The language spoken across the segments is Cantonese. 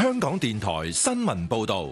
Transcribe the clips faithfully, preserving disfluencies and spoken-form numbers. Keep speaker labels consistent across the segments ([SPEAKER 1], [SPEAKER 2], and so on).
[SPEAKER 1] 香港電台新聞報道。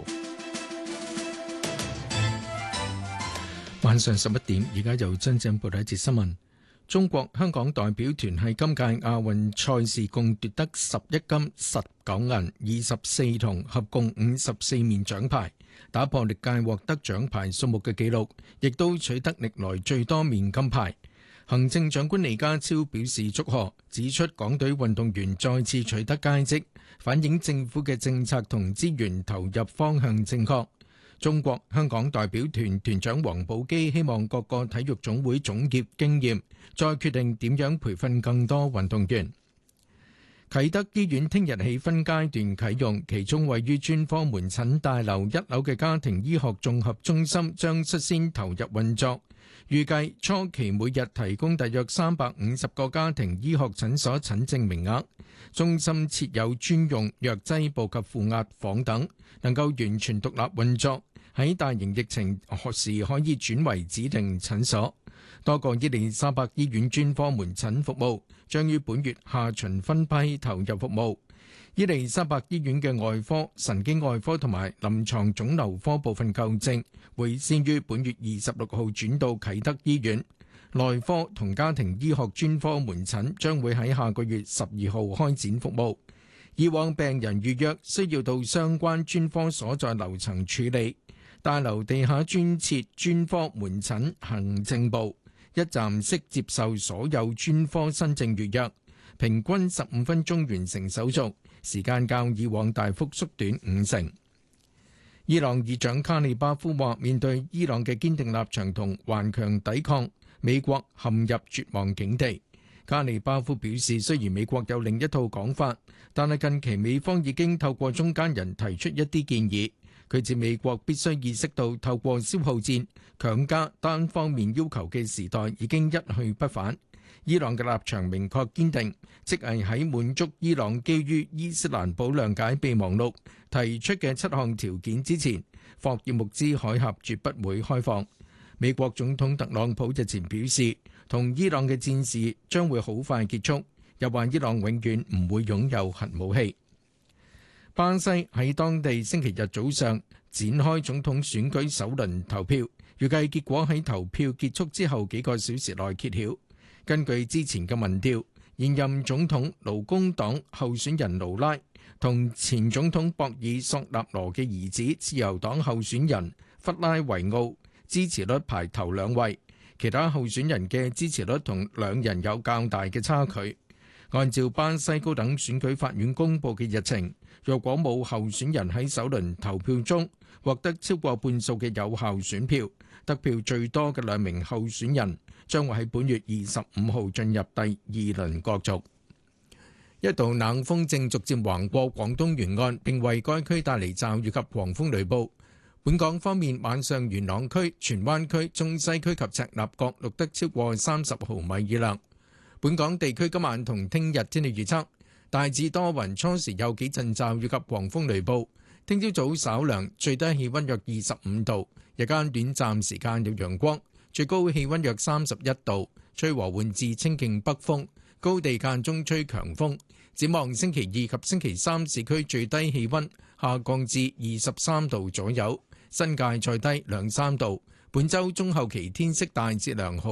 [SPEAKER 2] 晚上十一點，而家由張正報道一節新聞。中國香港代表團喺今屆亞運賽事共奪得十一金、十九銀、二十四銅，合共五十四面獎牌，打破歷屆獲得獎牌數目嘅紀錄，亦都取得歷來最多面金牌。行政長官李家超表示祝賀，指出港隊運動員再次取得佳績，反映政府嘅政策同資源投入方向正確。中國香港代表團團長王寶基希望各個體育總會總結經驗，再決定點樣培訓更多運動員。啟德醫院聽日起分階段啟用，其中位於專科門診大樓一樓嘅家庭醫學綜合中心將率先投入運作，預計初期每日提供大約三百五十個家庭醫學診所診症名額。中心設有專用藥劑部及負壓房等，能夠完全獨立運作，喺大型疫情時可以轉為指定診所。多個伊利沙伯醫院專科門診服務將於本月下旬分批投入服務。伊利沙伯醫院嘅外科、神經外科同埋臨床腫瘤科部分舊症會先於本月二十六號轉到啟德醫院。內科同家庭醫學專科門診將會喺下個月十二號開展服務。以往病人預約需要到相關專科所在樓層處理，大樓地下專設專科門診行政部，一站式接受所有專科新症預約，平均十五分鐘完成手續，時間較以往大幅縮短五成。伊朗議長卡利巴夫話：面對伊朗嘅堅定立場同頑強抵抗，美國陷入絕望境地。卡利巴夫表示，雖然美國有另一套講法，但係近期美方已經透過中間人提出一啲建議。佢指美國必須意識到，透過消耗戰強加單方面要求嘅時代已經一去不返。伊朗嘅立場明確堅定，即係喺滿足伊朗基於伊斯蘭堡諒解備忘錄提出嘅七項條件之前，霍爾木茲海峽絕不會開放。美國總統特朗普日前表示，同伊朗嘅戰事將會好快結束，又話伊朗永遠唔會擁有核武器。巴西喺當地星期日早上展開總統選舉首輪投票，預計結果喺投票結束之後幾個小時內揭曉。根據之前嘅民調，現任總統勞工黨候選人盧拉同前總統博爾索納羅嘅兒子自由黨候選人弗拉維奧支持率排頭兩位，其他候選人嘅支持率同兩人有較大嘅差距。按照巴西高等選舉法院公佈嘅日程，若果冇候選人喺首輪投票中獲得超過半數嘅有效選票，得票最多嘅兩名候選人將會喺本月二十五號進入第二輪角逐。一道冷鋒正逐漸橫過廣東沿岸，並為該區帶嚟驟雨及狂風雷暴。本港方面，晚上元朗區、荃灣區、中西區及赤鱲角錄得超過三十毫米雨量。本港地區今晚同聽日天氣預測，大致多雲，初時有幾陣驟雨及狂風雷暴。聽朝早稍涼，最低氣溫約二十五度，日間短暫時間有陽光，最高氣溫約三十一度，吹和緩至清勁北風，高地間中吹強風。展望星期二及星期三，市區最低氣溫下降至二十三度左右，新界再低兩三度。本週中後期天色大致良好。